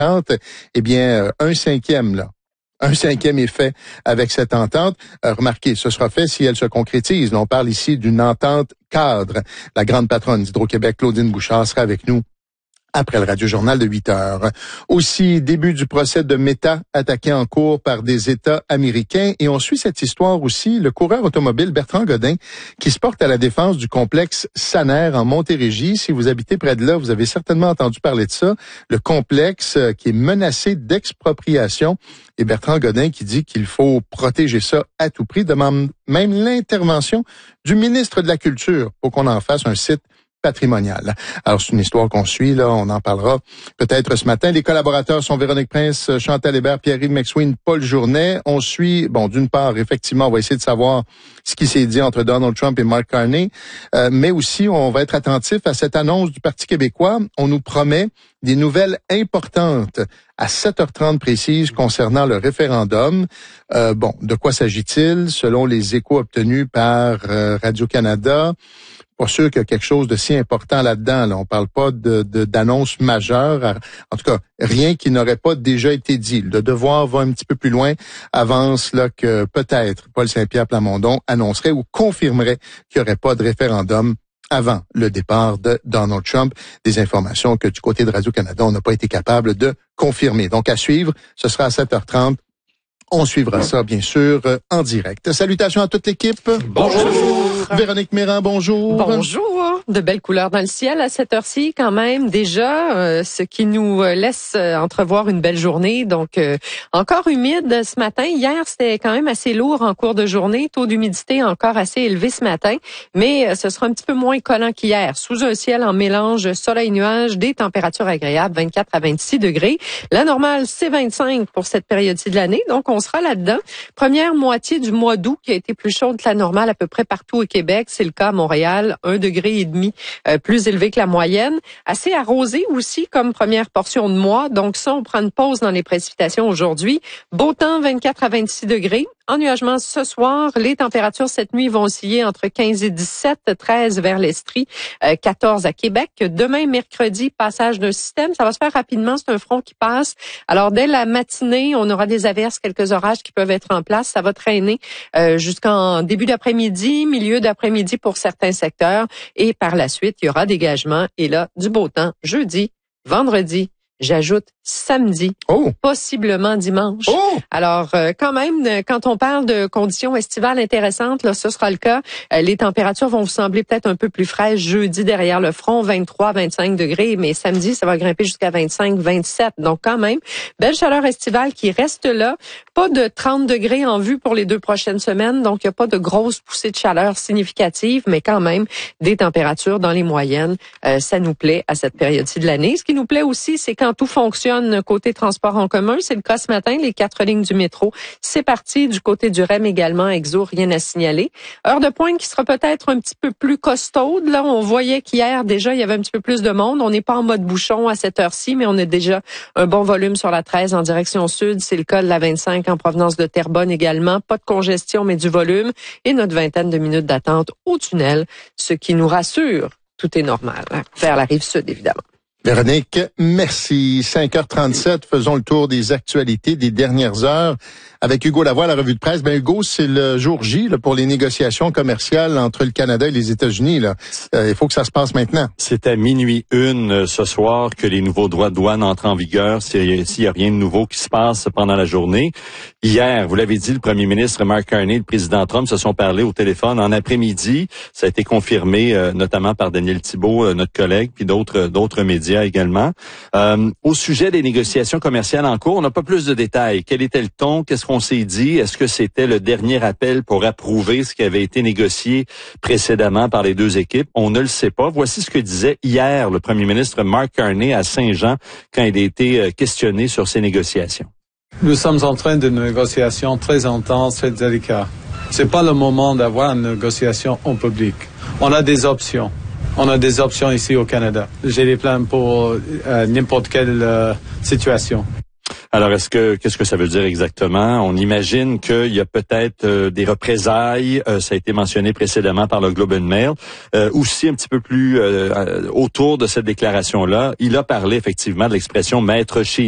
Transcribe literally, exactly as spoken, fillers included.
Eh bien, un cinquième, là. Un cinquième est fait avec cette entente. Euh, remarquez, ce sera fait si elle se concrétise. On parle ici d'une entente cadre. La grande patronne d'Hydro-Québec, Claudine Bouchard, sera avec nous après le Radio-Journal de huit heures. Aussi, début du procès de Meta, attaqué en cours par des États américains. Et on suit cette histoire aussi, le coureur automobile Bertrand Godin, qui se porte à la défense du complexe Saner en Montérégie. Si vous habitez près de là, vous avez certainement entendu parler de ça. Le complexe qui est menacé d'expropriation. Et Bertrand Godin qui dit qu'il faut protéger ça à tout prix, demande même l'intervention du ministre de la Culture pour qu'on en fasse un site patrimonial. Alors, c'est une histoire qu'on suit, là, on en parlera peut-être ce matin. Les collaborateurs sont Véronique Prince, Chantal Hébert, Pierre-Yves McSween, Paul Journet. On suit, bon, d'une part, effectivement, on va essayer de savoir ce qui s'est dit entre Donald Trump et Mark Carney, euh, mais aussi, on va être attentif à cette annonce du Parti québécois. On nous promet des nouvelles importantes à sept heures trente précises concernant le référendum. Euh, bon, de quoi s'agit-il? Selon les échos obtenus par euh, Radio-Canada, pas sûr qu'il y a quelque chose de si important là-dedans. Là. On parle pas de, de d'annonce majeure. En tout cas, rien qui n'aurait pas déjà été dit. Le devoir va un petit peu plus loin, avance là que peut-être Paul Saint-Pierre Plamondon annoncerait ou confirmerait qu'il n'y aurait pas de référendum avant le départ de Donald Trump. Des informations que du côté de Radio-Canada, on n'a pas été capable de confirmer. Donc, à suivre, ce sera à sept heures trente. On suivra ça, bien sûr, en direct. Salutations à toute l'équipe. Bonjour. Véronique Méran, bonjour. Bonjour. De belles couleurs dans le ciel à cette heure-ci quand même déjà, euh, ce qui nous laisse entrevoir une belle journée. Donc, euh, encore humide ce matin. Hier, c'était quand même assez lourd en cours de journée. Taux d'humidité encore assez élevé ce matin, mais euh, ce sera un petit peu moins collant qu'hier. Sous un ciel en mélange soleil-nuage, des températures agréables, vingt-quatre à vingt-six degrés. La normale, c'est vingt-cinq pour cette période-ci de l'année. Donc, on sera là-dedans. Première moitié du mois d'août qui a été plus chaude que la normale à peu près partout au Québec. C'est le cas à Montréal, un degré et demi euh, plus élevé que la moyenne. Assez arrosé aussi comme première portion de mois. Donc ça, on prend une pause dans les précipitations aujourd'hui. Beau temps, vingt-quatre à vingt-six degrés. Ennuagement ce soir. Les températures cette nuit vont osciller entre quinze et dix-sept, treize vers l'Estrie, euh, quatorze à Québec. Demain, mercredi, passage d'un système. Ça va se faire rapidement. C'est un front qui passe. Alors, dès la matinée, on aura des averses, quelques orages qui peuvent être en place. Ça va traîner euh, jusqu'en début d'après-midi, milieu d'après-midi pour certains secteurs. Et par la suite, il y aura dégagement. Et là, du beau temps, jeudi, vendredi, j'ajoute samedi, oh. possiblement dimanche. Oh. Alors, euh, quand même, quand on parle de conditions estivales intéressantes, là, ce sera le cas. Euh, les températures vont vous sembler peut-être un peu plus fraîches jeudi derrière le front, vingt-trois à vingt-cinq degrés, mais samedi, ça va grimper jusqu'à vingt-cinq, vingt-sept. Donc, quand même, belle chaleur estivale qui reste là. Pas de trente degrés en vue pour les deux prochaines semaines, donc il n'y a pas de grosses poussées de chaleur significatives, mais quand même, des températures dans les moyennes. Euh, ça nous plaît à cette période-ci de l'année. Ce qui nous plaît aussi, c'est quand tout fonctionne côté transport en commun. C'est le cas ce matin, les quatre lignes du métro. C'est parti du côté du R E M également, Exo, rien à signaler. Heure de pointe qui sera peut-être un petit peu plus costaude. Là, on voyait qu'hier, déjà, il y avait un petit peu plus de monde. On n'est pas en mode bouchon à cette heure-ci, mais on a déjà un bon volume sur la treize en direction sud. C'est le cas de la vingt-cinq en provenance de Terrebonne également. Pas de congestion, mais du volume. Et notre vingtaine de minutes d'attente au tunnel, ce qui nous rassure. Tout est normal, hein, vers la rive sud, évidemment. Véronique, merci. cinq heures trente-sept, faisons le tour des actualités des dernières heures avec Hugo Lavoie à la revue de presse. Ben Hugo, c'est le jour J là, pour les négociations commerciales entre le Canada et les États-Unis. Là, euh, il faut que ça se passe maintenant. C'est à minuit une euh, ce soir que les nouveaux droits de douane entrent en vigueur s'il n'y a rien de nouveau qui se passe pendant la journée. Hier, vous l'avez dit, le premier ministre Mark Carney et le président Trump se sont parlé au téléphone en après-midi. Ça a été confirmé euh, notamment par Daniel Thibault, euh, notre collègue, puis d'autres d'autres médias également. Euh, au sujet des négociations commerciales en cours, on n'a pas plus de détails. Quel était le ton? Qu'est-ce qu'on s'est dit? Est-ce que c'était le dernier appel pour approuver ce qui avait été négocié précédemment par les deux équipes? On ne le sait pas. Voici ce que disait hier le premier ministre Mark Carney à Saint-Jean quand il a été questionné sur ces négociations. Nous sommes en train de négociations très intenses, très délicates. C'est pas le moment d'avoir une négociation en public. On a des options. On a des options ici au Canada. J'ai des plans pour euh, n'importe quelle euh, situation. Alors, est-ce que qu'est-ce que ça veut dire exactement? On imagine qu'il y a peut-être euh, des représailles. Euh, ça a été mentionné précédemment par le Globe and Mail. Euh, aussi, un petit peu plus euh, autour de cette déclaration-là, il a parlé effectivement de l'expression « maître chez nous ».